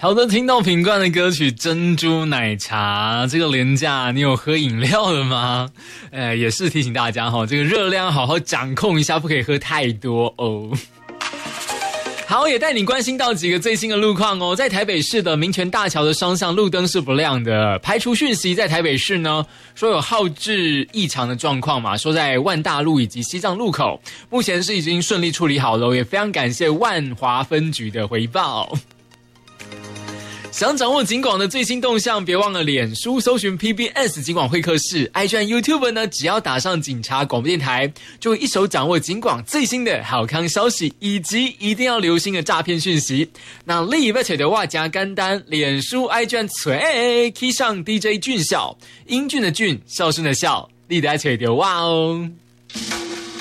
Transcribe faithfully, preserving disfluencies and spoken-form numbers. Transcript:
好的，听到品冠的歌曲《珍珠奶茶》，这个连假你有喝饮料了吗？呃，也是提醒大家哈，这个热量好好掌控一下，不可以喝太多哦。好，也带你关心到几个最新的路况哦。在台北市的民权大桥的双向路灯是不亮的，排除讯息在台北市呢说有耗质异常的状况嘛，说在万大路以及西藏路口，目前是已经顺利处理好了，也非常感谢万华分局的回报。想掌握警广的最新动向，别忘了脸书搜寻 P B S 警广会客室 ，I G YouTube 呢，只要打上警察广播电台，就会一手掌握警广最新的好康消息，以及一定要留心的诈骗讯息。那另一位找的话加干单，脸书 I G N 吹上 D J 俊孝，英俊的俊，孝顺的孝，你的找的话哦。